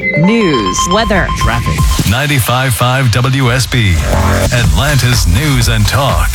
news, weather, traffic. 95.5 WSB, Atlanta's News and Talk.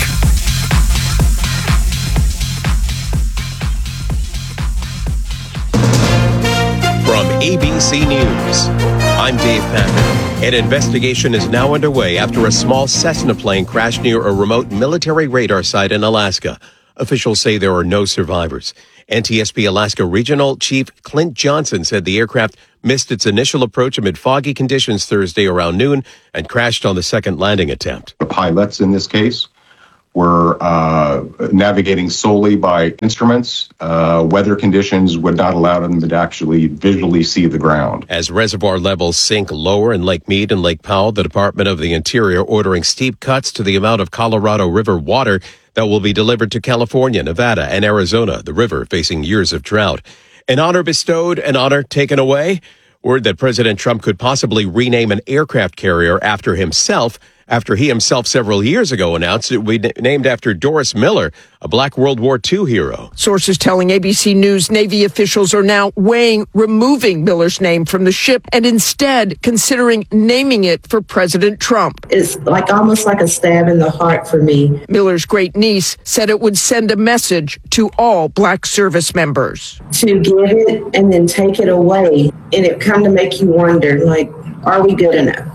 From ABC News, I'm Dave Packer. An investigation is now underway after a small Cessna plane crashed near a remote military radar site in Alaska. Officials say there are no survivors. NTSB Alaska Regional Chief Clint Johnson said the aircraft missed its initial approach amid foggy conditions Thursday around noon and crashed on the second landing attempt. The pilots in this case were navigating solely by instruments. Weather conditions would not allow them to actually visually see the ground. As reservoir levels sink lower in Lake Mead and Lake Powell, the Department of the Interior ordering steep cuts to the amount of Colorado River water that will be delivered to California, Nevada, and Arizona, the river facing years of drought. An honor bestowed, an honor taken away. Word that President Trump could possibly rename an aircraft carrier after himself, after he himself several years ago announced it would be named after Doris Miller, a Black World War II hero. Sources telling ABC News Navy officials are now weighing removing Miller's name from the ship and instead considering naming it for President Trump. It's almost like a stab in the heart for me. Miller's great niece said it would send a message to all Black service members. To give it and then take it away, and it kind of make you wonder, are we good enough?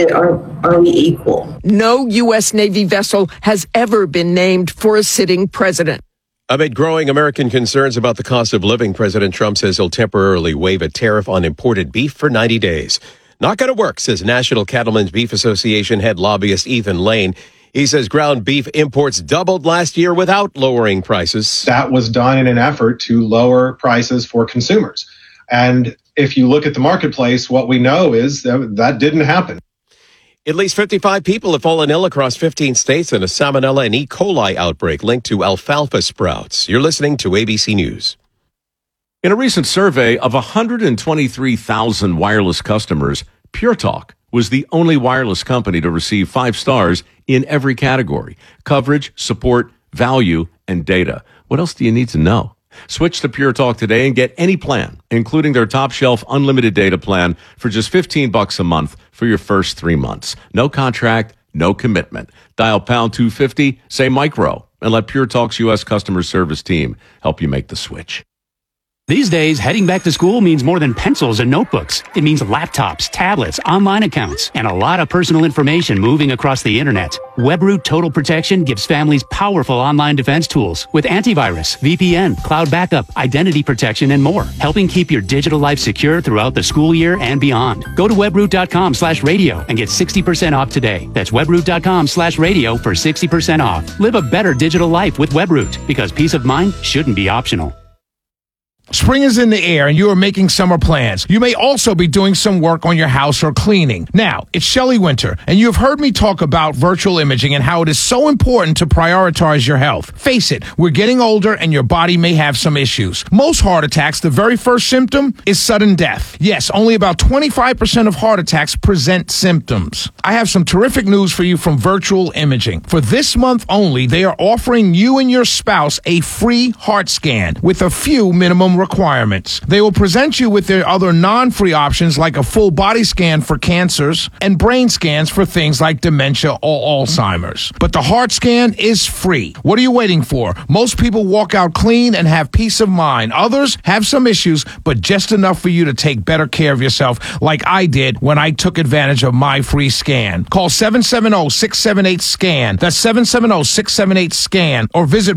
Are we equal? No U.S. Navy vessel has ever been named for a sitting president. Amid growing American concerns about the cost of living, President Trump says he'll temporarily waive a tariff on imported beef for 90 days. Not going to work, says National Cattlemen's Beef Association head lobbyist Ethan Lane. He says ground beef imports doubled last year without lowering prices. That was done in an effort to lower prices for consumers. And if you look at the marketplace, what we know is that didn't happen. At least 55 people have fallen ill across 15 states in a salmonella and E. coli outbreak linked to alfalfa sprouts. You're listening to ABC News. In a recent survey of 123,000 wireless customers, Pure Talk was the only wireless company to receive 5 stars in every category: coverage, support, value, and data. What else do you need to know? Switch to Pure Talk today and get any plan, including their top shelf unlimited data plan for just $15 a month for your first 3 months. No contract, no commitment. Dial pound 250, say micro, and let Pure Talk's U.S. customer service team help you make the switch. These days, heading back to school means more than pencils and notebooks. It means laptops, tablets, online accounts, and a lot of personal information moving across the internet. WebRoot Total Protection gives families powerful online defense tools with antivirus, VPN, cloud backup, identity protection, and more, helping keep your digital life secure throughout the school year and beyond. Go to webroot.com/radio and get 60% off today. That's webroot.com/radio for 60% off. Live a better digital life with WebRoot, because peace of mind shouldn't be optional. Spring is in the air and you are making summer plans. You may also be doing some work on your house or cleaning. Now, it's Shelley Winter, and you have heard me talk about virtual imaging and how it is so important to prioritize your health. Face it, we're getting older and your body may have some issues. Most heart attacks, the very first symptom is sudden death. Yes, only about 25% of heart attacks present symptoms. I have some terrific news for you from Virtual Imaging. For this month only, they are offering you and your spouse a free heart scan with a few minimum requirements. They will present you with their other non-free options like a full body scan for cancers and brain scans for things like dementia or Alzheimer's. But the heart scan is free. What are you waiting for? Most people walk out clean and have peace of mind. Others have some issues, but just enough for you to take better care of yourself, like I did when I took advantage of my free scan. Call 770-678-SCAN. That's 770-678-SCAN, or visit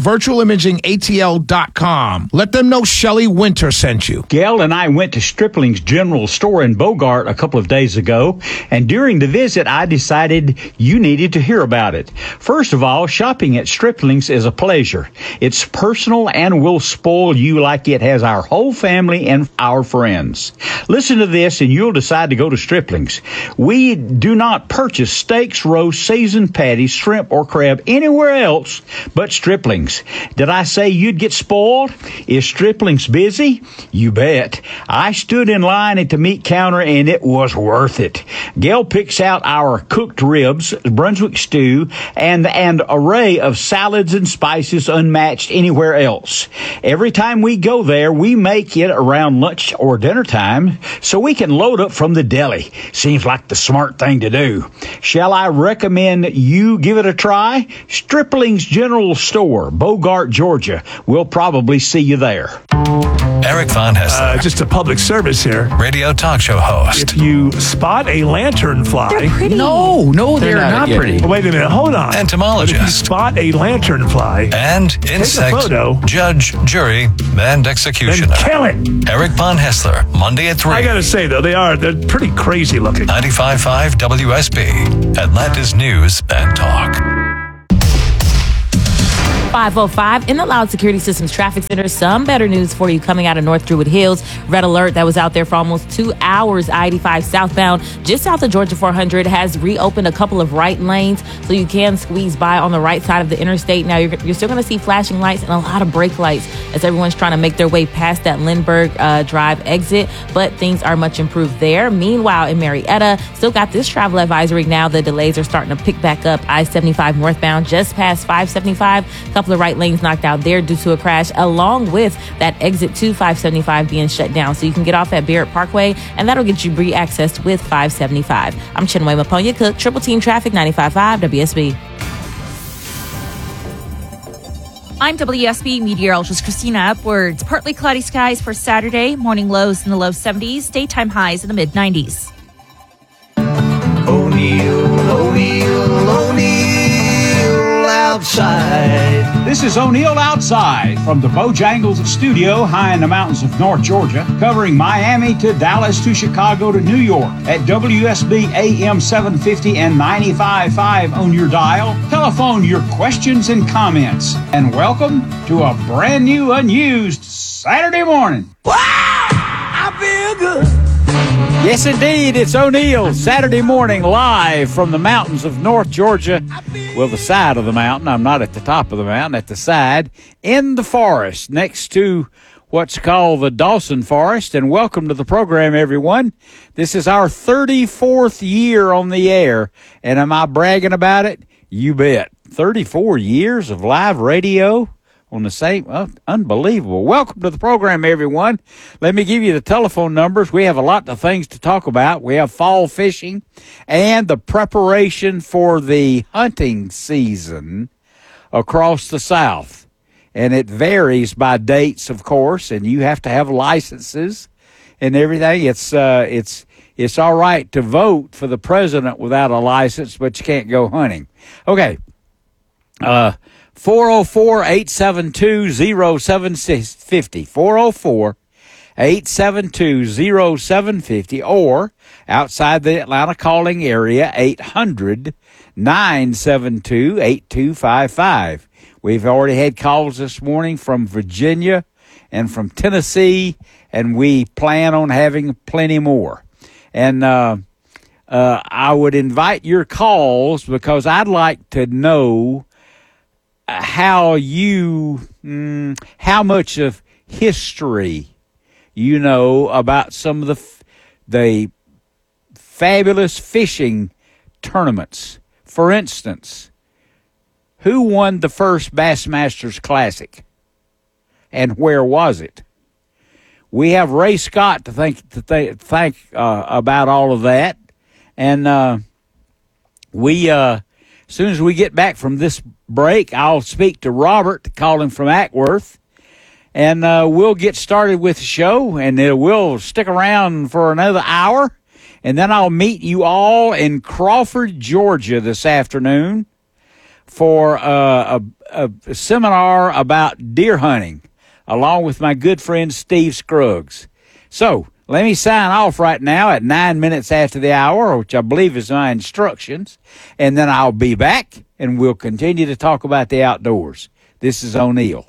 virtualimagingatl.com. Let them know Shelley Winter sent you. Gail and I went to Stripling's General Store in Bogart a couple of days ago, and during the visit, I decided you needed to hear about it. First of all, shopping at Stripling's is a pleasure. It's personal and will spoil you like it has our whole family and our friends. Listen to this, and you'll decide to go to Stripling's. We do not purchase steaks, roasts, seasoned patties, shrimp, or crab anywhere else but Stripling's. Did I say you'd get spoiled? Is Stripling's big busy? You bet. I stood in line at the meat counter and it was worth it. Gail picks out our cooked ribs, Brunswick stew, and an array of salads and spices unmatched anywhere else. Every time we go there, we make it around lunch or dinner time so we can load up from the deli. Seems like the smart thing to do. Shall I recommend you give it a try? Stripling's General Store, Bogart, Georgia. We'll probably see you there. Eric Von Hessler, just a public service here. radio talk show host. If you spot a lanternfly, They're pretty. No, they're not pretty. Oh, wait a minute, hold on. Entomologist. If you spot a lanternfly, And insect photo. judge, jury, and executioner. then kill it. Eric Von Hessler, Monday at 3. I gotta say though, they're pretty crazy looking. 95.5 WSB, Atlanta's News and Talk. 505 in the Loud Security Systems Traffic Center. Some better news for you coming out of North Druid Hills. Red alert that was out there for almost 2 hours. I-85 southbound, just south of Georgia 400, has reopened a couple of right lanes, so you can squeeze by on the right side of the interstate. Now, you're still going to see flashing lights and a lot of brake lights as everyone's trying to make their way past that Lindbergh Drive exit, but things are much improved there. Meanwhile, in Marietta, still got this travel advisory now. The delays are starting to pick back up. I-75 northbound, just past 575. Couple of right lanes knocked out there due to a crash, along with that exit to 575 being shut down. So you can get off at Barrett Parkway, and that'll get you re-accessed with 575. I'm Chinwe Maponya Cook, Triple Team Traffic, 95.5 WSB. I'm WSB meteorologist Christina Upwards. Partly cloudy skies for Saturday. Morning lows in the low 70s. Daytime highs in the mid-90s. O'Neill outside. This is O'Neill Outside from the Bojangles studio high in the mountains of North Georgia, covering Miami to Dallas to Chicago to New York at WSB AM 750 and 95.5 on your dial. Telephone your questions and comments. And welcome to a brand new unused Saturday morning. Wow! I feel good. Yes, indeed. It's O'Neill, Saturday morning, live from the mountains of North Georgia. Well, the side of the mountain. I'm not at the top of the mountain, at the side, in the forest, next to what's called the Dawson Forest. And welcome to the program, everyone. This is our 34th year on the air. And am I bragging about it? You bet. 34 years of live radio on the same, unbelievable. Welcome to the program, everyone. Let me give you the telephone numbers. We have a lot of things to talk about. We have fall fishing and the preparation for the hunting season across the South. And it varies by dates, of course, and you have to have licenses and everything. It's all right to vote for the president without a license, but you can't go hunting. Okay. 404-872-0750. 404-872-0750, or outside the Atlanta calling area, 800-972-8255. We've already had calls this morning from Virginia and from Tennessee, and we plan on having plenty more. And I would invite your calls because I'd like to know how much of history you know about some of the fabulous fishing tournaments. For instance, who won the first Bassmasters Classic, and where was it? We have Ray Scott to thank about all of that, and as soon as we get back from this break, I'll speak to Robert, calling from Ackworth, and we'll get started with the show, and we'll stick around for another hour, and then I'll meet you all in Crawford, Georgia this afternoon for a seminar about deer hunting, along with my good friend Steve Scruggs. So let me sign off right now at 9 minutes after the hour, which I believe is my instructions, and then I'll be back, and we'll continue to talk about the outdoors. This is O'Neill.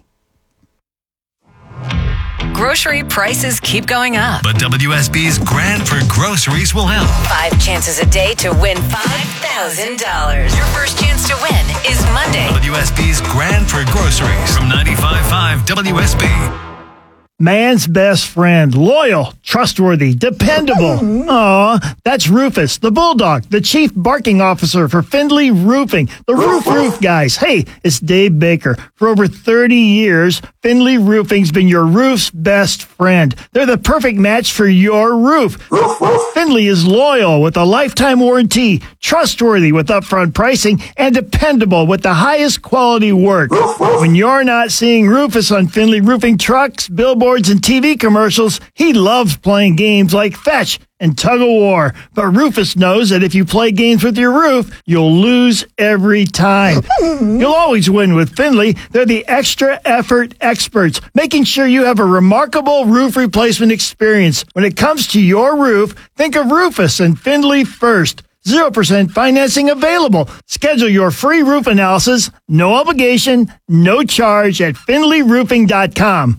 Grocery prices keep going up. But WSB's Grand for Groceries will help. 5 chances a day to win $5,000. Your first chance to win is Monday. WSB's Grand for Groceries from 95.5 WSB. man's best friend. Loyal, trustworthy, dependable. Aw, that's Rufus, the bulldog, the chief barking officer for Findlay Roofing. The roof guys. Hey, it's Dave Baker. For over 30 years, Findlay Roofing's been your roof's best friend. They're the perfect match for your roof. Findlay is loyal with a lifetime warranty, trustworthy with upfront pricing, and dependable with the highest quality work. When you're not seeing Rufus on Findlay Roofing trucks, billboards, and TV commercials, he loves playing games like Fetch and Tug of War. But Rufus knows that if you play games with your roof, you'll lose every time. You'll always win with Findlay. They're the extra effort experts, making sure you have a remarkable roof replacement experience. When it comes to your roof, think of Rufus and Findlay first. 0% financing available. Schedule your free roof analysis, no obligation, no charge at FindlayRoofing.com.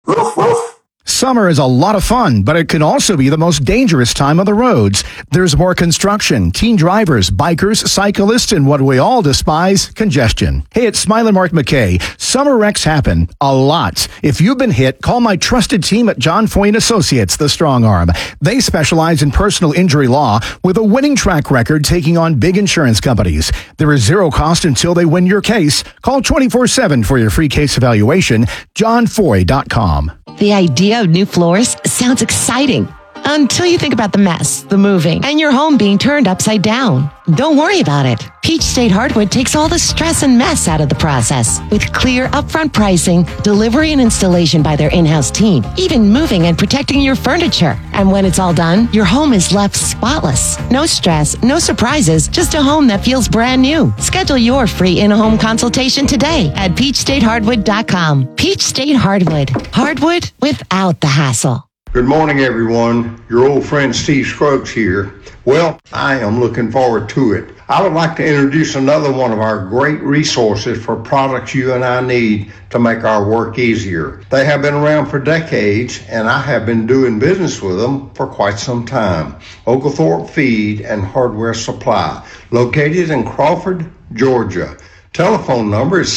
Summer is a lot of fun, but it can also be the most dangerous time on the roads. There's more construction, teen drivers, bikers, cyclists, and what we all despise, congestion. Hey, it's Smiling Mark McKay. Summer wrecks happen a lot. If you've been hit, call my trusted team at John Foy & Associates, the Strong Arm. They specialize in personal injury law with a winning track record taking on big insurance companies. There is zero cost until they win your case. Call 24/7 for your free case evaluation. JohnFoy.com. The idea of new floors sounds exciting until you think about the mess, the moving, and your home being turned upside down. Don't worry about it. Peach State Hardwood takes all the stress and mess out of the process with clear upfront pricing, delivery and installation by their in-house team, even moving and protecting your furniture. And when it's all done, your home is left spotless. No stress, no surprises, just a home that feels brand new. Schedule your free in-home consultation today at peachstatehardwood.com. Peach State Hardwood. Hardwood without the hassle. Good morning, everyone. Your old friend Steve Scruggs here. Well, I am looking forward to it. I would like to introduce another one of our great resources for products you and I need to make our work easier. They have been around for decades, and I have been doing business with them for quite some time. Oglethorpe Feed and Hardware Supply, located in Crawford, Georgia. Telephone number is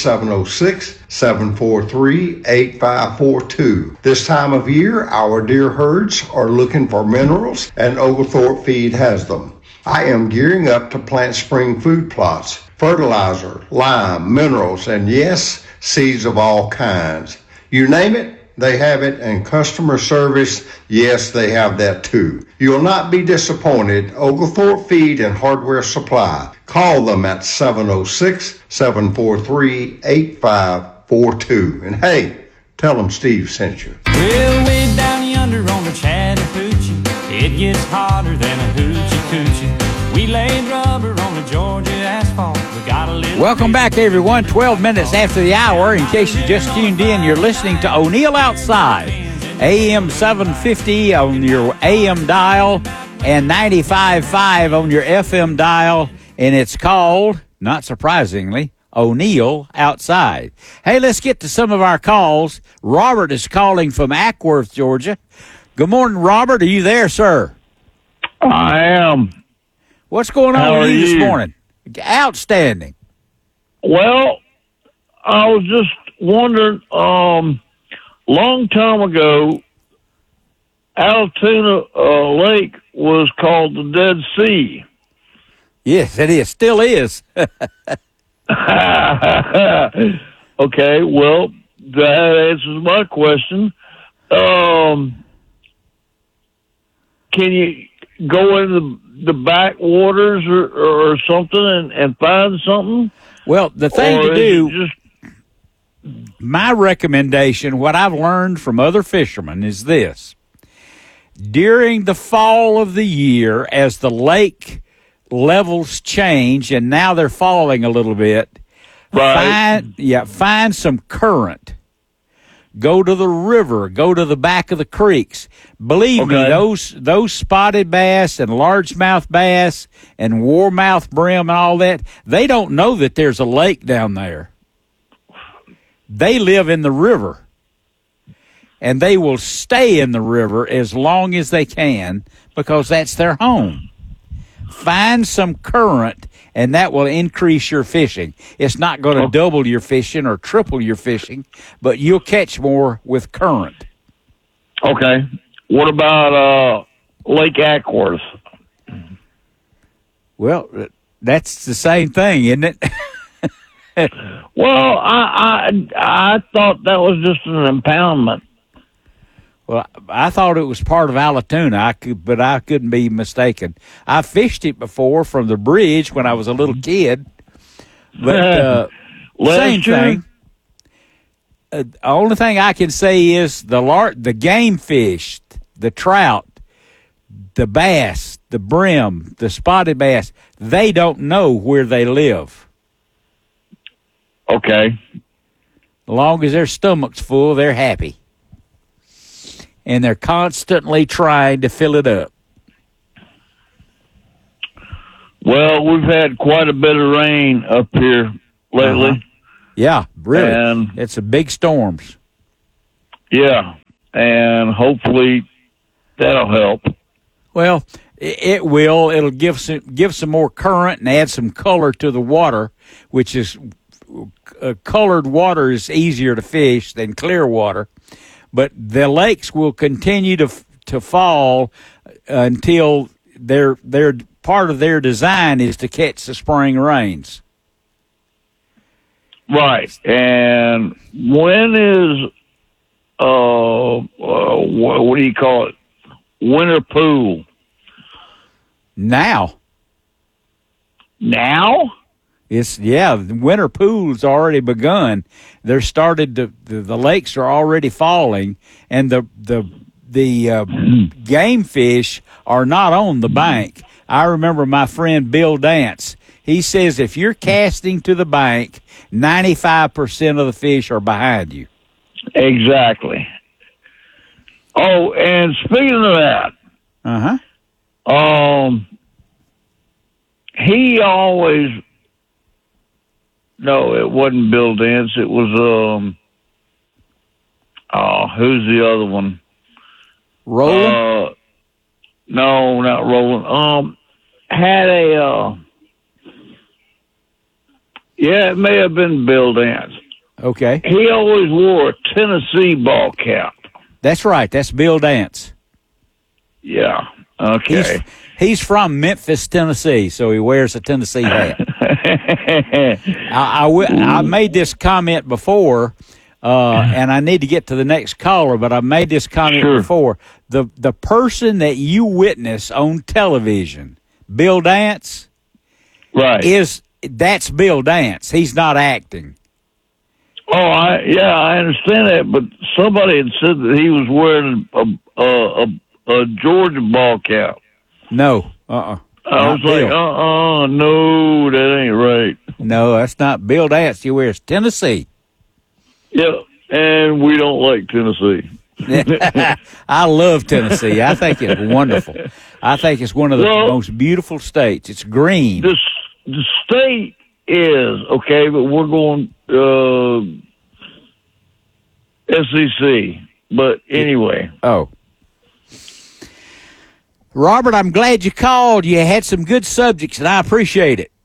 706-743-8542. This time of year, our deer herds are looking for minerals, and Oglethorpe Feed has them. I am gearing up to plant spring food plots, fertilizer, lime, minerals, and yes, seeds of all kinds. You name it, they have it, and customer service, yes, they have that too. You will not be disappointed. Oglethorpe Feed and Hardware Supply. Call them at 706-743-8542. And hey, tell them Steve sent you. Well, way down yonder on the Chattahoochee, it gets hotter than a hoochie coochie. We laid rubber on the Georgia asphalt. We got a little. Welcome back, everyone. 12 minutes after the hour. In case you just tuned in, you're listening to O'Neill Outside, AM 750 on your AM dial and 95.5 on your FM dial. And it's called, not surprisingly, O'Neill Outside. Hey, let's get to some of our calls. Robert is calling from Ackworth, Georgia. Good morning, Robert. Are you there, sir? I am. What's going on with you this morning? Outstanding. Well, I was just wondering, long time ago, Altoona Lake was called the Dead Sea. Yes, it is. Still is. Okay, well, that answers my question. Can you go into the backwaters or something and find something? Well, the thing to do, my recommendation, what I've learned from other fishermen is this. During the fall of the year, as the lake levels change, and now they're falling a little bit, find some current. Go to the river. Go to the back of the creeks. Believe me, those spotted bass and largemouth bass and warmouth brim and all that, they don't know that there's a lake down there. They live in the river. And they will stay in the river as long as they can because that's their home. Find some current, and that will increase your fishing. It's not going to double your fishing or triple your fishing, but you'll catch more with current. Okay. What about Lake Ackworth? Well, that's the same thing, isn't it? Well, I thought that was just an impoundment. Well, I thought it was part of Allatoona, but I couldn't be mistaken. I fished it before from the bridge when I was a little kid, but same thing. The only thing I can say is the game fish, the trout, the bass, the brim, the spotted bass, they don't know where they live. Okay. As long as their stomach's full, they're happy. And they're constantly trying to fill it up. Well, we've had quite a bit of rain up here lately. Uh-huh. Yeah, really. And it's a big storms. Yeah, and hopefully that'll help. Well, it will. It'll give some more current and add some color to the water, which is colored water is easier to fish than clear water. But the lakes will continue to fall until their part of their design is to catch the spring rains. Right. And when is what do you call it? Winter pool. Now. The winter pool's already begun. They're started to the lakes are already falling, and the game fish are not on the bank. I remember my friend Bill Dance. He says if you're casting to the bank, 95% of the fish are behind you. Exactly. Oh, and speaking of that, he always. No, it wasn't Bill Dance. It was who's the other one? Roland? No, not Roland. Had a it may have been Bill Dance. Okay. He always wore a Tennessee ball cap. That's right. That's Bill Dance. Yeah. Okay. He's from Memphis, Tennessee, so he wears a Tennessee hat. I made this comment before, and I need to get to the next caller, but I made this comment before. The person that you witness on television, Bill Dance, right? That's Bill Dance. He's not acting. Oh, I understand that, but somebody had said that he was wearing a Georgia ball cap. No, I was like, no, that ain't right. No, that's not Bill Dance. He wears Tennessee. Yeah, and we don't like Tennessee. I love Tennessee. I think it's wonderful. I think it's one of the most beautiful states. It's green. The state is, okay, but we're going SEC. But anyway. Oh. Robert, I'm glad you called. You had some good subjects, and I appreciate it.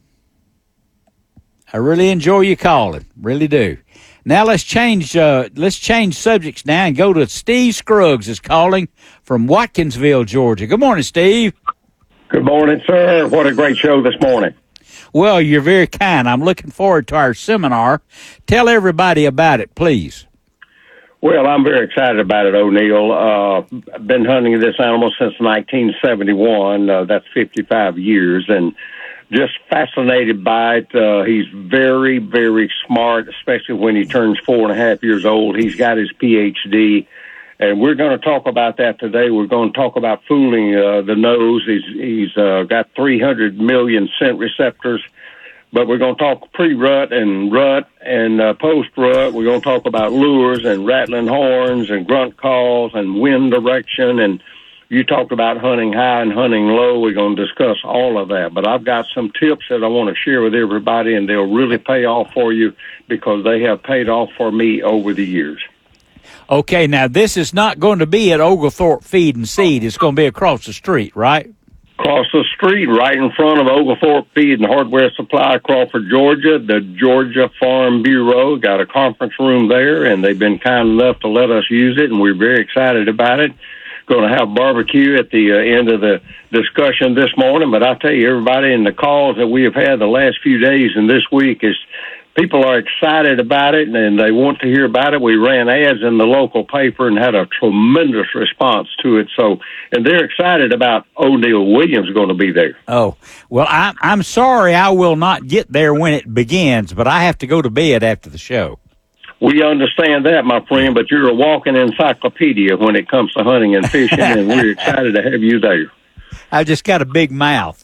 I really enjoy you calling. Really do. Now let's change subjects now and go to Steve Scruggs is calling from Watkinsville, Georgia. Good morning, Steve. Good morning, sir. What a great show this morning. Well, you're very kind. I'm looking forward to our seminar. Tell everybody about it, please. Well, I'm very excited about it, O'Neill. I've been hunting this animal since 1971. That's 55 years, and just fascinated by it. He's very, very smart, especially when he turns 4.5 years old. He's got his PhD, and we're going to talk about that today. We're going to talk about fooling the nose. He's got 300 million scent receptors. But we're going to talk pre-rut and post-rut. We're going to talk about lures and rattling horns and grunt calls and wind direction. And you talked about hunting high and hunting low. We're going to discuss all of that. But I've got some tips that I want to share with everybody, and they'll really pay off for you because they have paid off for me over the years. Okay, now this is not going to be at Oglethorpe Feed and Seed. It's going to be across the street, right? across the street, right in front of Oglethorpe Feed and Hardware Supply, Crawford, Georgia. The Georgia Farm Bureau got a conference room there, and they've been kind enough to let us use it, and we're very excited about it. Going to have barbecue at the end of the discussion this morning, but I tell you, everybody in the calls that we have had the last few days and this week is people are excited about it, and they want to hear about it. We ran ads in the local paper and had a tremendous response to it. So, and they're excited about O'Neill Williams going to be there. Oh, well, I'm sorry I will not get there when it begins, but I have to go to bed after the show. We understand that, my friend, but you're a walking encyclopedia when it comes to hunting and fishing, and we're excited to have you there. I've just got a big mouth.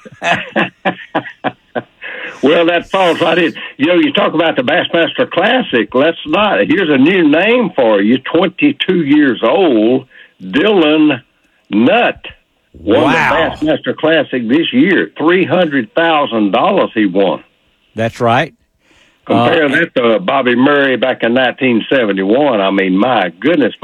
Well, that falls right in. You know, you talk about the Bassmaster Classic. Let's not. Here's a new name for you. 22 years old, Dylan Nutt won the Bassmaster Classic this year. $300,000 he won. That's right. Compare that to Bobby Murray back in 1971. I mean, my goodness.